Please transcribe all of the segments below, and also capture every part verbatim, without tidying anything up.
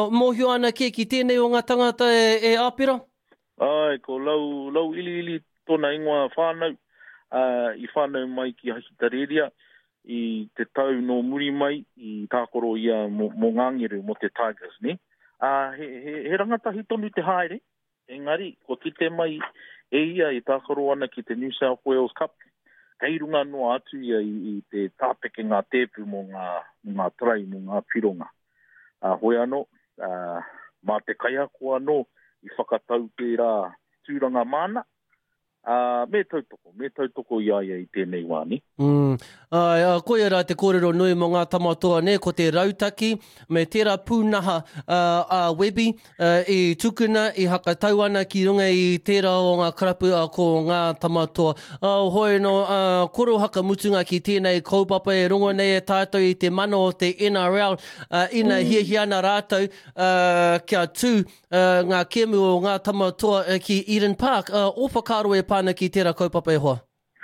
Mohio ana ke ki tēnei o ngā tangata e, e āpira? Ai, ko lau, lau ili ili tōna ingoa whānau, uh, i whānau mai ki Ahitareria, i te tau no muri mai, i tākoro ia mo, mo ngangiru, mo te Tigers, ne? Uh, he, he, he rangatahi tonu te haere, engari, ko kite mai e ia i tākoro ana ki te New South Wales Cup, kei runga noa atu ia i, i te tāpeke ngā tēpu mo ngā, ngā trai, mo ngā pironga. Uh, hoi anō, uh, mā te kaiako anō, i whakatau tērā tūranga mana, uh, me tautoko, me tautoko ia ia i tēnei wāni. Mm. Ai, uh, koe rā te kōrero nui mo ngā tamatoa ne, ko te rautaki, me tērā pūnaha uh, uh, webi uh, i tukuna, i hakatau ana ki runga i tērā o ngā karapu uh, ko ngā tamatoa. Uh, hoi no, uh, koro hakamutunga ki tēnei kaupapa e rongo nei e tātou i te mana o te N R L, uh, ina mm. hia ana rātou uh, kia tū uh, ngā kemu o ngā tamatoa uh, ki Eden Park. Uh, o whakaro e pāna ki tērā kaupapa e hoa?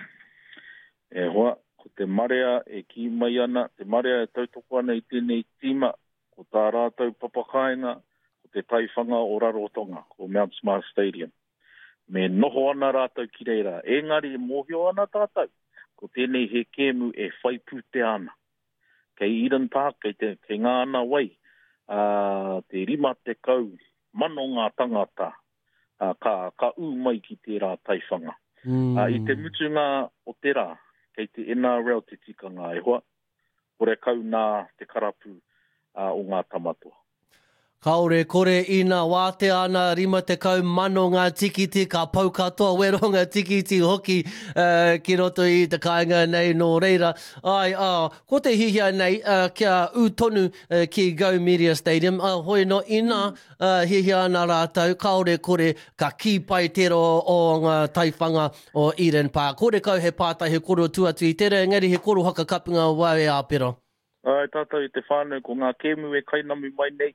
E hoa, ko te marea e ki mai ana, te marea e tautoko ana i tēnei tīma, ko tā rātou papakainga, ko te taiwhanga o Rarotonga, ko Mount Smart Stadium. Me noho ana rātou ki reira, engari e mohio ana tātou, ko tēnei he kēmu e whaipute ana. Kei Eden Park, kei, te, kei ngā ana wai, uh, te rima te kau, mano ngā tangata, uh, ka, ka u mai ki tērā taiwhanga. Mm. Uh, I te mutunga o tērā, kei te N R L te tikanga e hoa, kore kau nā te karapu uh, o ngā tamatoa. Kaore kore ina wāte ana rima te kau mano ngā tikiti ka pau katoa weronga tikiti hoki uh, ki roto i te kāinga nei no reira. Ai, uh, ko te hihia nei uh, kia u tonu uh, ki Go Media Stadium. Uh, hoi no ina uh, hihia ana rātou, kaore kore ka ki pai tero o ngā taiwhanga o Eden Park. Kore kau he pātai he koro tuatu i tere, engari he koro hakakapunga wau e āpira. Ai, tātou i te whānau ko ngā kēmu e kainami mai nei.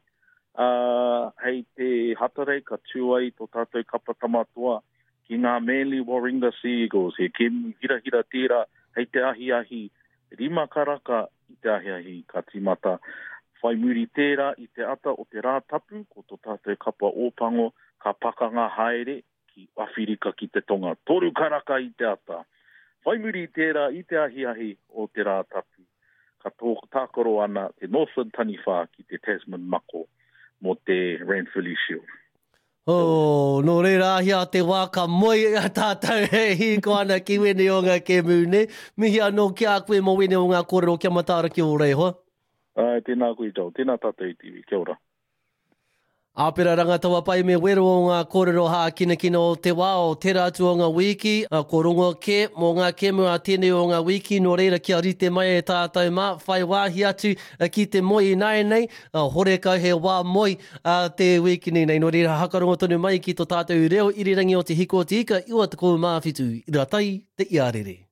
Uh, hei te hatarei ka tūai tō tātou kapa tamatoa ki ngā Manly Warringah Sea Eagles, he kēmu hira hira tērā, hei te ahi ahi rima karaka i te ahi ahi ka timata. Whai muri tērā i te ata o te rātapu, ko tō tātou kapa ōpango ka pakanga haere ki Awhirika ki te tonga. Toru karaka i te ata. Whai muri tērā i te ahi ahi o te rātapu, ka tō tākoro ana te Northern Taniwha ki te Tasman Mako. Mo te Ranfurly Shield. Oh, no reira hia te waka moi a tātou he hiko ana ki wene o ngā kēmu ne. Mihi anō kia koe mo wene o ngā kōrero kia matara ki o rei hoa. Ai, tēnā koe tau, tēnā tātou i tiwi, kia ora. Āpira rangatawa pai me wero o ngā kōrero haa kina kina o te wā o te rātu o ngā wiki, a ko rongo ke mō ngā kēmu a tēnei o ngā wiki, no reira kia rite mai e tātou mā, whai wāhi atu a ki te moi i nai nei, a hore kau he wā moi a te wiki nei nei, no reira hakarongo tonu mai ki tō tātou reo irirangi o te hiko o te ika, iwa te kou mā whitu, i ratai te iarere.